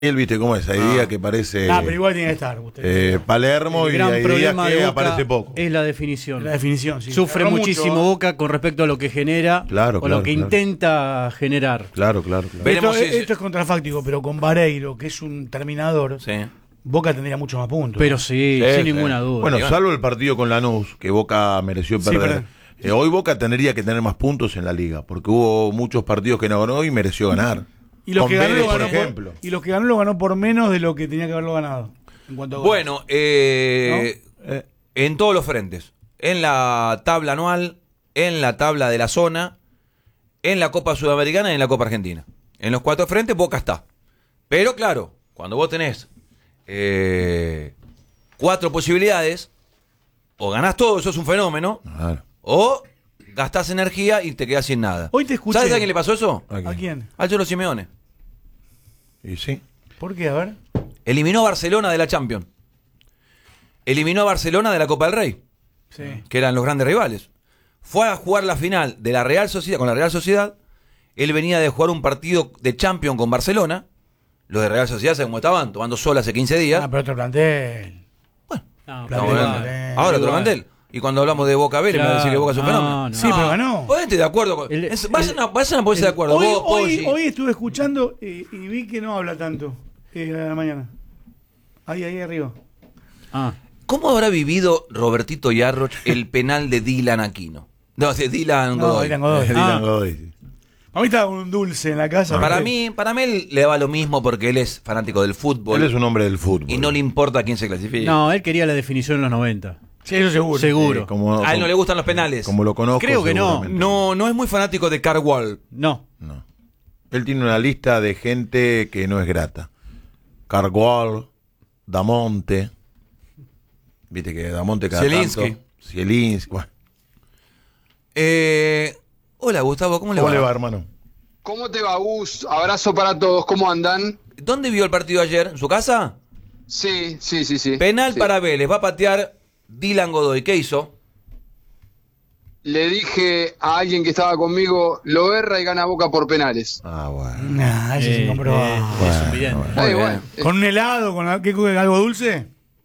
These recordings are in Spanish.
Él, viste cómo es, hay días que parece pero igual tiene que estar usted. Palermo El y gran hay días problema que de Boca aparece poco. es la definición. La definición, sí. Sufre Erró muchísimo mucho. Boca con respecto a lo que genera o lo que intenta generar. Claro. Veremos Esto es contrafáctico, pero con Vareiro, que es un terminador, Sí. Boca tendría muchos más puntos. Pero sí, Sí, sin sí. ninguna duda. Bueno, salvo el partido con Lanús, que Boca mereció Sí, perder. Hoy Boca tendría que tener más puntos en la liga, porque hubo muchos partidos que no ganó y mereció ganar. Y los Con que ganó, Vélez, lo ganó por ejemplo. y los que ganó lo ganó por menos de lo que tenía que haberlo ganado. En cuanto a goles. Bueno, en todos los frentes. En la tabla anual, en la tabla de la zona, en la Copa Sudamericana y en la Copa Argentina. En los 4 frentes Boca está. Pero claro, cuando vos tenés 4 posibilidades, o ganás todo, eso es un fenómeno, Claro. o gastás energía y te quedás sin nada. Hoy te escuché. ¿Sabes a quién le pasó eso? ¿A quién? Al Cholo Simeone. Y sí. ¿Por qué? A ver. Eliminó a Barcelona de la Champions. Eliminó a Barcelona de la Copa del Rey, Sí. que eran los grandes rivales. Fue a jugar la final de la Real Sociedad con la Real Sociedad. Él venía de jugar un partido de Champions con Barcelona. Los de Real Sociedad, ¿saben cómo estaban? Tomando sol hace 15 días. Pero otro plantel. No, Claro, Estamos hablando. igual. Ahora otro plantel. Y cuando hablamos de Boca Vélez, me va a decir que Boca es un Claro, fenómeno. no. Sí, pero ganó. Ponete de acuerdo. Vayan a ponerse de acuerdo. Hoy, Vos, Poggi. hoy estuve escuchando y vi que no habla tanto a la mañana. Ahí arriba. ¿Cómo habrá vivido Robertito Yarroch el penal de Dylan Aquino? No, de Dylan No, Godoy. Dylan Godoy. Dylan Godoy, sí. A mí estaba un dulce en la casa. Para ¿viste? mí él le va lo mismo porque él es fanático del fútbol Él es un hombre del fútbol. y no le importa a quién se clasifique. No, él quería la definición en los 90. Sí, eso seguro. Seguro. Como, A él no le gustan los penales. Como lo conozco. Creo que no. seguramente. No es muy fanático de Karl Wall. No. No. Él tiene una lista de gente que no es grata. Cargual, Damonte. Viste que Damonte cada Zielinski. tanto. Zielinski. Bueno. Hola Gustavo, ¿cómo le ¿Cómo va? le va, hermano? ¿Cómo te va, Gus? Abrazo para todos, ¿cómo andan? ¿Dónde vio el partido ayer? ¿En su casa? Sí. Penal Sí. para Vélez, va a patear Dylan Godoy. ¿Qué hizo? Le dije a alguien que estaba conmigo, lo erra y gana Boca por penales. Ah, bueno. Nah, ese se compró. Es un vidente. Bueno. ¿Con un helado? ¿Con algo dulce?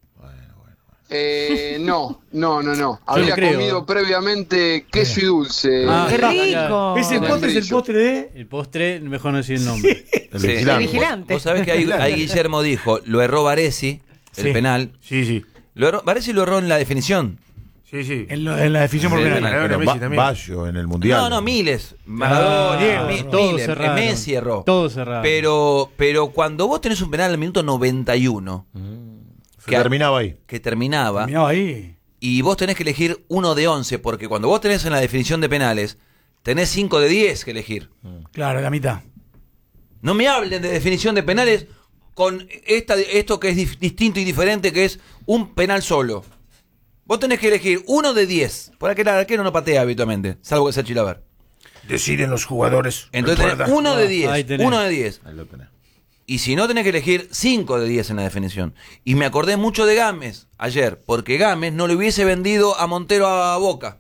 No. le Había creo. comido previamente queso y dulce. ¡Qué rico! Ese postre es el postre de. El postre, mejor no decir el nombre. El Sí. vigilante. El vigilante. Vos sabés que ahí Guillermo dijo, lo erró Baresi, el Sí. penal. Sí. Baresi lo erró en la definición. Sí. En la definición por Sí, penal. penal. Pero Messi también. Baggio en el Mundial. No, Miles. Maradona, Diego, todos Miles, cerraron. Messi erró. Todos cerraron. Pero cuando vos tenés un penal al minuto 91, Se terminaba ahí. que terminaba, Mirá ahí. y vos tenés que elegir 1 de 11, porque cuando vos tenés en la definición de penales, tenés 5 de 10 que elegir. Claro, la mitad. No me hablen de definición de penales con esto que es distinto y diferente, que es un penal solo. Vos tenés que elegir 1 de 10, por aquel arquero no patea habitualmente, salvo que sea Chilaver. Deciden los jugadores. Entonces tenés 1 de ahí 10, tenés. 1 de 10. Ahí lo tenés. Y si no, tenés que elegir 5 de 10 en la definición. Y me acordé mucho de Gámez ayer, porque Gámez no le hubiese vendido a Montero a Boca.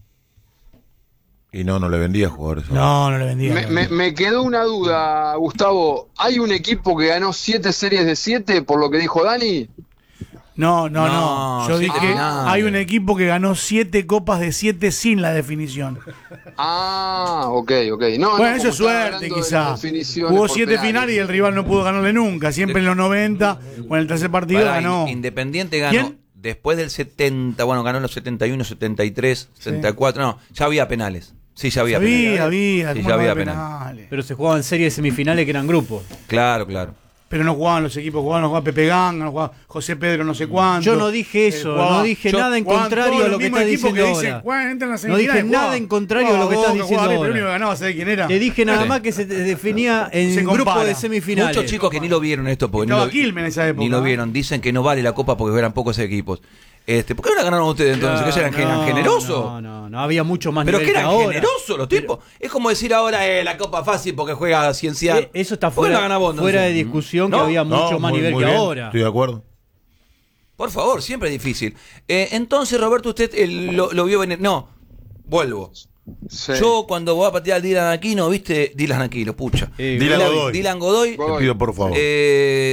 Y no le vendía jugadores. No le vendía. Me quedó una duda, Gustavo. ¿Hay un equipo que ganó 7 series de 7 por lo que dijo Dani? No. No, Yo 7 dije, finales. hay un equipo que ganó 7 copas de 7 sin la definición. Ah, ok. No, Bueno, eso como es estaba suerte, hablando de quizá. las definiciones Hubo por 7 penales. finales y el rival no pudo ganarle nunca. Siempre en los 90 o en el tercer partido Pará, ganó. Independiente ganó ¿Quién? después del 70, bueno, ganó en los 71, 73, 74, no, ya había penales. Sí, ya había penales. Había. Sí, ¿cómo ya no había había penales. penales? Pero se jugaban series semifinales que eran grupos. Claro. Pero no jugaban los equipos, jugaba Pepe Ganga, no jugaba José Pedro no sé cuánto. Yo no dije eso, no dije nada en contrario a lo que estás diciendo ahora. No dije nada en contrario a lo que estás diciendo Pero el único que ahora. ganaba, ¿sabés quién era? Te dije nada Sí. más que se definía en Se grupo compara. de semifinales. Muchos chicos que ni lo vieron esto, porque Estaba ni Quilmes en esa época. ni lo vieron, dicen que no vale la copa porque eran pocos equipos. ¿Por qué no la ganaron ustedes entonces? ¿Que eran generosos? No, había mucho más Pero nivel que eran ahora. generosos los tipos. Es como decir ahora la copa fácil porque juega Cienciano. Eso está ¿Por qué la fuera, gana vos, fuera de entonces? discusión, ¿No? que había mucho más muy- nivel muy que bien, ahora. Estoy de acuerdo. Por favor, siempre es difícil. Entonces, Roberto, usted lo vio venir. No, vuelvo. Sí. Yo cuando voy a patear a Dylan Aquino, ¿viste? Dylan Aquino, pucha. Dylan Godoy. Dylan Godoy. Te pido por favor.